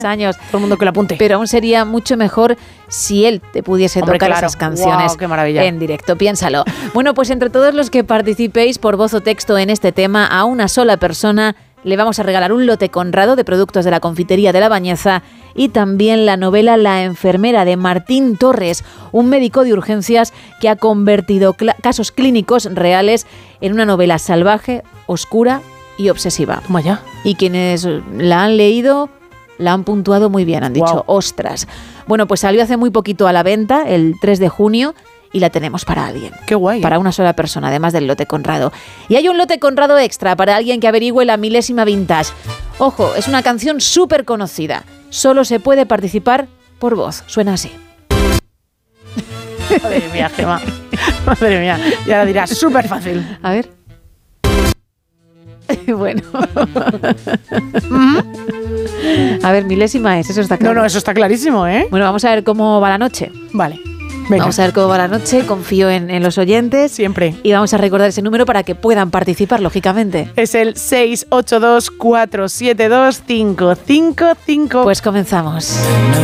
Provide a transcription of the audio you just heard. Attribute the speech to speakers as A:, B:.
A: años.
B: Todo el mundo que lo apunte.
A: Pero aún sería mucho mejor si él te pudiese tocar esas canciones en directo. Piénsalo. Bueno, pues entre todos los que participéis por voz o texto en este tema, a una sola persona le vamos a regalar un lote Conrado de productos de la confitería de La Bañeza y también la novela La enfermera de Martín Torres, un médico de urgencias que ha convertido casos clínicos reales en una novela salvaje, oscura y obsesiva.
B: Toma ya.
A: Y quienes la han leído la han puntuado muy bien, han dicho, ostras. Bueno, pues salió hace muy poquito a la venta, el 3 de junio, y la tenemos para alguien.
B: Qué guay.
A: Para una sola persona, además del lote Conrado. Y hay un lote Conrado extra para alguien que averigüe la milésima vintage. Ojo, es una canción súper conocida. Solo se puede participar por voz. Suena así.
B: Madre mía, Gemma. Madre mía. Y ahora dirás, súper fácil.
A: A ver. Bueno. A ver, milésima es, eso está claro.
B: No, eso está clarísimo, ¿eh?
A: Bueno, vamos a ver cómo va la noche.
B: Vale. Venga.
A: Vamos a ver cómo va la noche, confío en los oyentes.
B: Siempre.
A: Y vamos a recordar ese número para que puedan participar, lógicamente.
B: Es el 682-472-555.
A: Pues comenzamos.